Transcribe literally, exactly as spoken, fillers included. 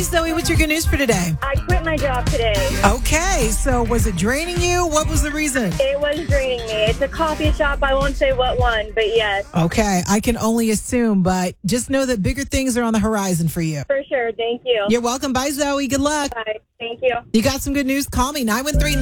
Zoe. What's your good news for today? I quit my job today. Okay, so was it draining you? What was the reason? It was draining me. It's a coffee shop. I won't say what one, but yes. Okay, I can only assume, but just know that bigger things are on the horizon for you. For sure. Thank you. You're welcome. Bye, Zoe. Good luck. Bye. Thank you. You got some good news? Call me, nine one three